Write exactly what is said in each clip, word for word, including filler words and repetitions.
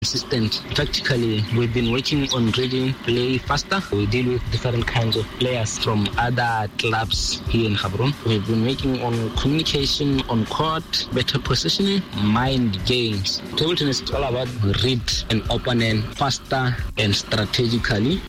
Consistent. Practically, we've been working on reading play faster. We deal with different kinds of players from other clubs here in Gaborone. We've been working on communication on court, better positioning, mind games. Table tennis is all about read an opponent faster and strategically.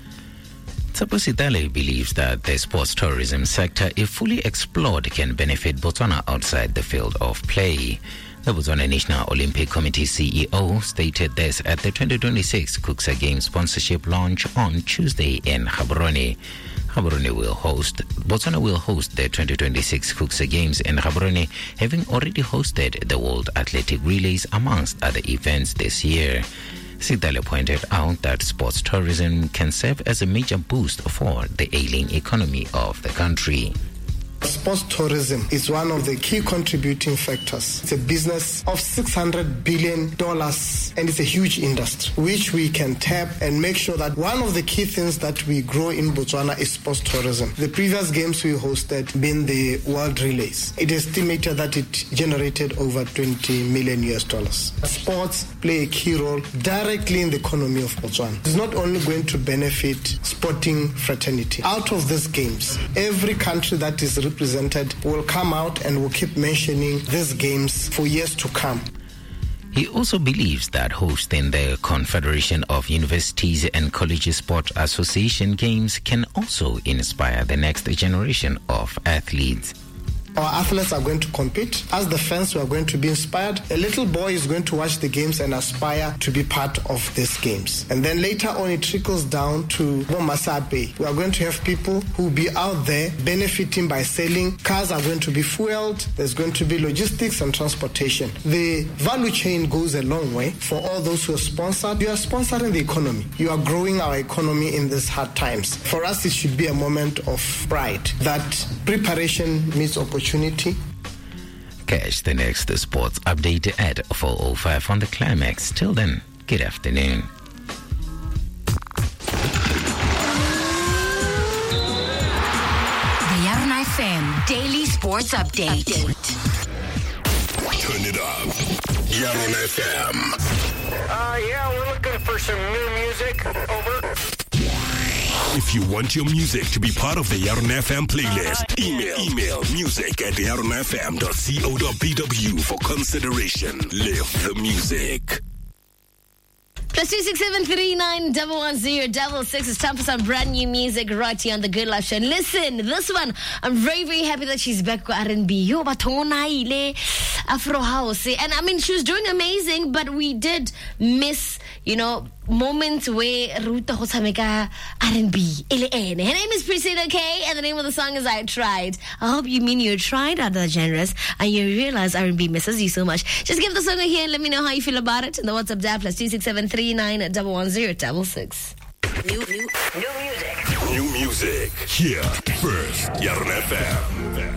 Tsepo Sitale believes that the sports tourism sector, if fully explored, can benefit Botswana outside the field of play. The Botswana National Olympic Committee C E O stated this at the twenty twenty-six Kuksa Games sponsorship launch on Tuesday in Gaborone. Gaborone will host, Botswana will host the twenty twenty-six Kuksa Games in Gaborone, having already hosted the World Athletic Relays amongst other events this year. Sitale pointed out that sports tourism can serve as a major boost for the ailing economy of the country. Sports tourism is one of the key contributing factors. It's a business of six hundred billion dollars and it's a huge industry which we can tap and make sure that one of the key things that we grow in Botswana is sports tourism. The previous games we hosted being the World Relays, it is estimated that it generated over twenty million U S dollars. Sports play a key role directly in the economy of Botswana. It's not only going to benefit sporting fraternity. Out of these games, every country that is represented will come out and will keep mentioning these games for years to come. He also believes that hosting the Confederation of Universities and Colleges Sport Association Games can also inspire the next generation of athletes. Our athletes are going to compete. As the fans, we are going to be inspired. A little boy is going to watch the games and aspire to be part of these games. And then later on, it trickles down to Masape. We are going to have people who will be out there benefiting by selling. Cars are going to be fueled. There's going to be logistics and transportation. The value chain goes a long way for all those who are sponsored. You are sponsoring the economy. You are growing our economy in these hard times. For us, it should be a moment of pride that preparation meets opportunity. Catch the next sports update at four oh five on the Climax. Till then, good afternoon. The Yarna F M Daily Sports Update. Turn it up. Yarna F M. Uh, yeah, we're looking for some new music. Over. If you want your music to be part of the Yarna F M playlist, email email music at yarna f m dot co dot b w for consideration. Live the music. Plus two six seven three nine double one zero double six. It's time for some brand new music right here on the Good Life Show. And listen, this one, I'm very, very happy that she's back with R and B. Yo, batona ile Afro House. And I mean, she was doing amazing, but we did miss, you know, moments where Ruta Hosameka R and B. Her name is Priscilla K, and the name of the song is I Tried. I hope you mean you tried other genres and you realize R and B misses you so much. Just give the song a hear and let me know how you feel about it. And the WhatsApp dial plus two six seven three nine double one zero double six. New, new, new music. New music. Here first. Yarna F M.